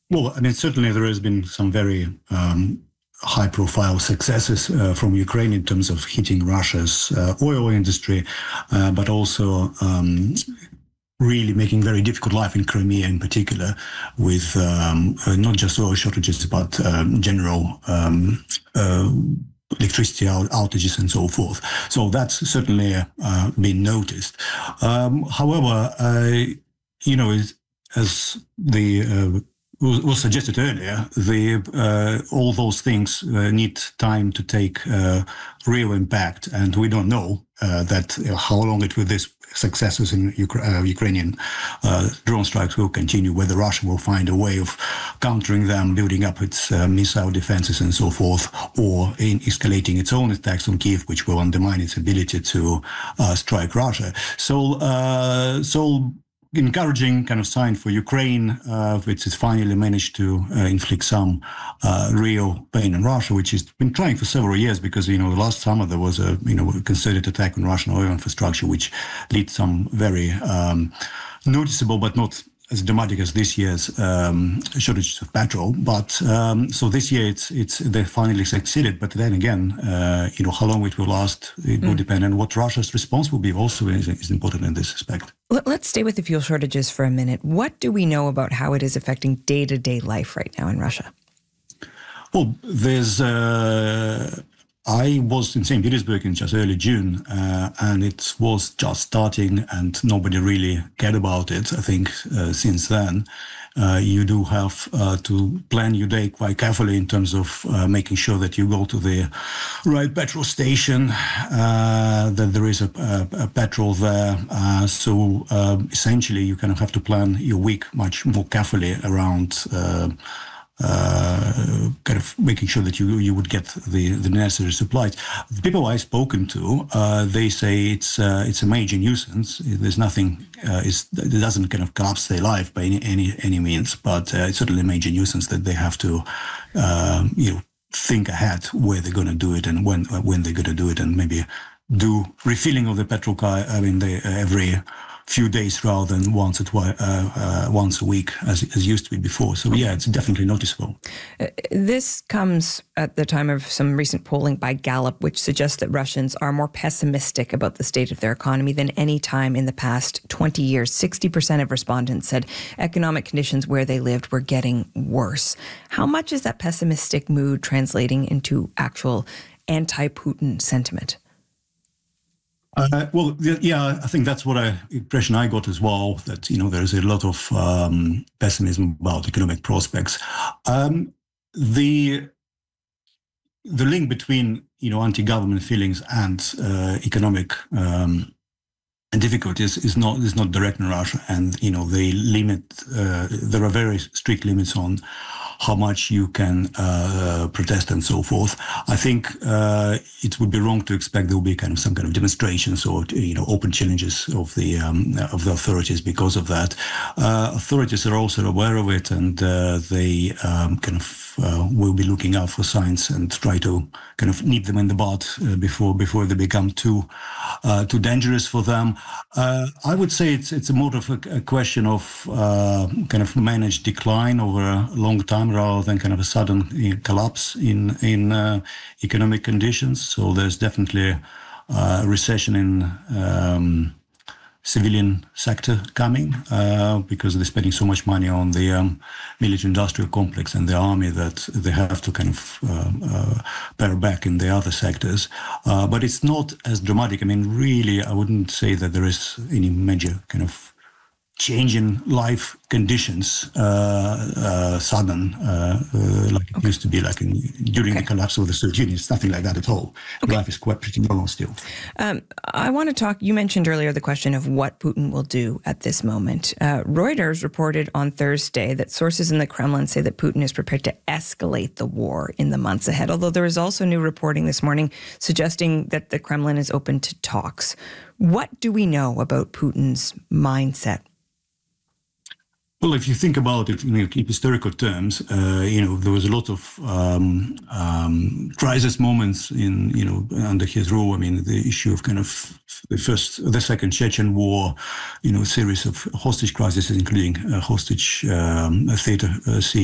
Well, I mean, certainly there has been some very high-profile successes from Ukraine in terms of hitting Russia's oil industry, but also really making very difficult life in Crimea in particular, with not just oil shortages, but general electricity outages and so forth. So that's certainly been noticed. However, as the was suggested earlier, all those things need time to take real impact, and we don't know how long it will this successes in Ukrainian drone strikes will continue, whether Russia will find a way of countering them, building up its missile defenses and so forth, or in escalating its own attacks on Kyiv, which will undermine its ability to strike Russia. So encouraging kind of sign for Ukraine, which has finally managed to inflict some real pain on Russia, which has been trying for several years, because, last summer there was a, concerted attack on Russian oil infrastructure, which led some very noticeable, but not as dramatic as this year's shortage of petrol. But so this year they finally succeeded. But then again, how long it will last, it will depend on what Russia's response will be. Also, is important in this respect. Let's stay with the fuel shortages for a minute. What do we know about how it is affecting day-to-day life right now in Russia? Well, I was in St. Petersburg in just early June, and it was just starting, and nobody really cared about it. I think since then, you do have to plan your day quite carefully in terms of making sure that you go to the right petrol station, that there is a petrol there. So essentially, you kind of have to plan your week much more carefully around kind of making sure that you would get the necessary supplies. The people I've spoken to, they say it's a major nuisance. There's nothing, it doesn't kind of collapse their life by any means, but it's certainly a major nuisance that they have to, think ahead where they're going to do it and when they're going to do it, and maybe do refilling of the petrol car. I mean, every few days rather than once a week as used to be before. So yeah, it's definitely noticeable. This comes at the time of some recent polling by Gallup, which suggests that Russians are more pessimistic about the state of their economy than any time in the past 20 years. 60% of respondents said economic conditions where they lived were getting worse. How much is that pessimistic mood translating into actual anti-Putin sentiment? I think that's impression I got as well, that, there's a lot of pessimism about economic prospects. The link between, anti-government feelings and economic difficulties is not direct in Russia. And, they limit, there are very strict limits on how much you can protest and so forth. I think it would be wrong to expect there will be some kind of demonstrations or open challenges of the authorities because of that. Authorities are also aware of it, and they will be looking out for signs and try to kind of nip them in the bud before they become too dangerous for them. I would say it's more of a question of kind of managed decline over a long time, rather than kind of a sudden collapse in economic conditions. So there's definitely a recession in civilian sector coming because they're spending so much money on the military-industrial complex and the army that they have to kind of pare back in the other sectors. But it's not as dramatic. I mean, really, I wouldn't say that there is any major kind of change in life conditions, sudden, like it used to be, like during the collapse of the Soviet Union. It's nothing like that at all. Life is quite pretty normal still. I want to talk, you mentioned earlier the question of what Putin will do at this moment. Reuters reported on Thursday that sources in the Kremlin say that Putin is prepared to escalate the war in the months ahead, although there is also new reporting this morning suggesting that the Kremlin is open to talks. What do we know about Putin's mindset? Well, if you think about it in historical terms, there was a lot of crisis moments under his rule. I mean, the issue of kind of the second Chechen war, a series of hostage crises, including hostage theater siege.